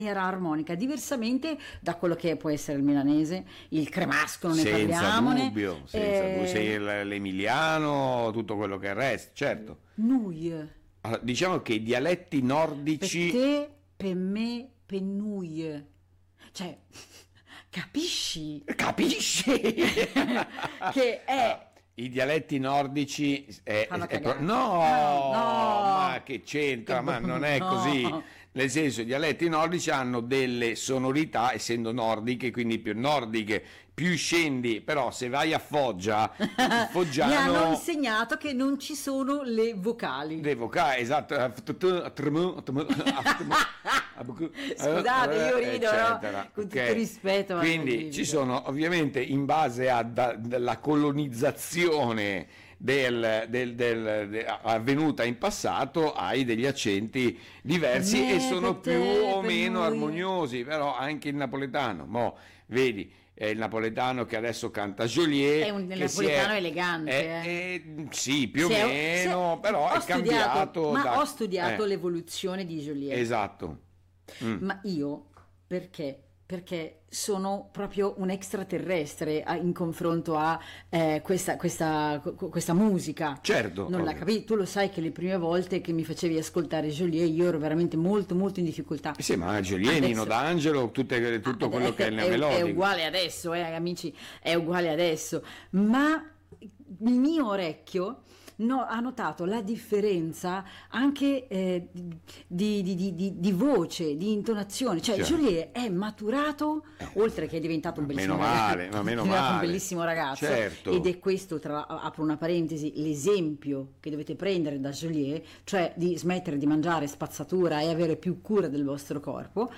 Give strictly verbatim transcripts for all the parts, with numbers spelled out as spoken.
era armonica, diversamente da quello che può essere il milanese, il cremasco, non ne Senza parliamone. dubbio, senza eh, dubbio, se l- l'emiliano, tutto quello che resta, certo. Noi, Allora, diciamo che i dialetti per nordici, te, per me, per noi. Cioè, capisci capisci? che è... I dialetti nordici è, Fanno è pro- cagare. no, No, ma che c'entra? Che Ma bo- non è no. così. Nel senso, i dialetti nordici hanno delle sonorità, essendo nordiche, quindi più nordiche, più scendi, però se vai a Foggia, il Mi hanno foggiano insegnato che non ci sono le vocali. le vocali, esatto. Scusate, io rido, no? Eccetera. Con tutto Ok. rispetto, ma Quindi magnifico. ci sono ovviamente in base alla colonizzazione del, del- del- de- avvenuta in passato, hai degli accenti diversi Per me, e sono per più te, o per meno noi. armoniosi, però anche il napoletano, mo, vedi, è il napoletano che adesso canta Joliet, È un che napoletano si è- elegante, è- eh. è- sì, più o Se ho- meno, se- però ho è studiato, cambiato. ma da- ho studiato eh, l'evoluzione di Joliet. esatto. Mm. Ma io perché? Perché sono proprio un extraterrestre a- in confronto a eh, questa, questa, qu- questa musica. Certo, Non la ovvio. capisco. Tu lo sai che le prime volte che mi facevi ascoltare Joliet io ero veramente molto molto in difficoltà. Sì, ma Joliet, Adesso- Nino D'Angelo, tutte- tutto Ah, quello è, che è nel è- melodico. è uguale adesso, eh, amici, è uguale adesso. Ma il mio orecchio no- ha notato la differenza anche eh, di, di- di- di- di voce, di intonazione. Cioè, Certo. Joliet è maturato, oltre che è diventato un bellissimo Meno ragazzo, male, ma meno è diventato un male. bellissimo ragazzo. Certo. Ed è questo, tra, apro una parentesi, l'esempio che dovete prendere da Joliet, cioè di smettere di mangiare spazzatura e avere più cura del vostro corpo.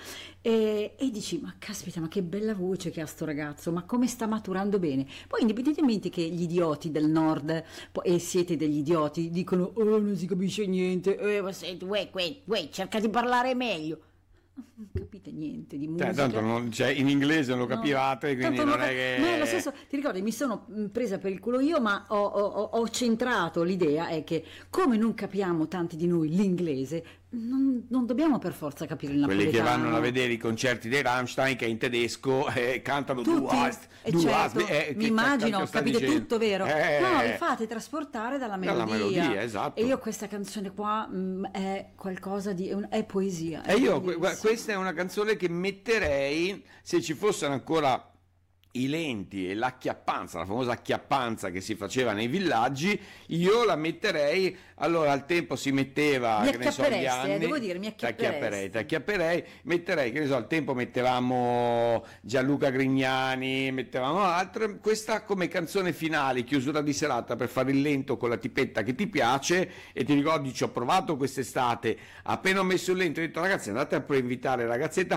E, e dici, ma caspita, ma che bella voce che ha sto ragazzo, ma come sta maturando bene. Poi indipendentemente che gli idioti del nord, po- e siete degli idioti, dicono, oh non si capisce niente, eh, ma senti, uè, uè, uè, cerca di parlare meglio. Non capite niente di musica. Cioè, tanto non- cioè, in inglese non lo No. capivate, quindi Tanto non lo è cap- che... Ma è lo stesso, ti ricordi, mi sono mh, presa per il culo io, ma ho, ho- ho- ho centrato l'idea, è che come non capiamo tanti di noi l'inglese, non, non dobbiamo per forza capire il Quelli napoletano. che vanno a vedere i concerti dei Rammstein, che in tedesco eh, cantano Du Tutti, hast, e du certo, hast, eh, che mi immagino, cacchio sta capite dicendo? tutto, vero? Eh, No, vi fate trasportare dalla Dalla melodia. melodia, esatto. E io questa canzone qua mh, è qualcosa di... è, un- è poesia. È E io, que- bellissima. questa è una canzone che metterei, se ci fossero ancora i lenti e l'acchiappanza, la famosa acchiappanza che si faceva nei villaggi, io la metterei, allora al tempo si metteva, Mi che ne so, gli acchiapperesti, eh, anni, devo dire, mi ti acchiapperei, acchiapperesti. ti acchiapperei, metterei, che ne so, al tempo mettevamo Gianluca Grignani, mettevamo altro, questa come canzone finale, chiusura di serata per fare il lento con la tipetta che ti piace, e ti ricordi, ci ho provato quest'estate, appena ho messo il lento ho detto ragazzi andate a poi invitare la ragazzetta,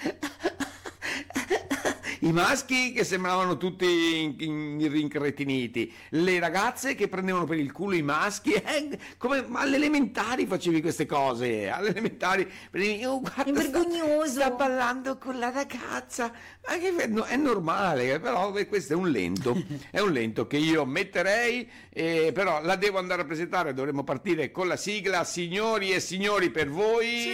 i maschi che sembravano tutti in- in- rincretiniti, le ragazze che prendevano per il culo i maschi, eh, come ma alle elementari facevi queste cose, alle elementari prendevi, oh, guarda, È vergognoso. sta, sta ballando con la ragazza, ma che no, è normale, però eh, questo è un lento, è un lento che io metterei, eh, però la devo andare a presentare, dovremmo partire con la sigla, signori e signori, per voi.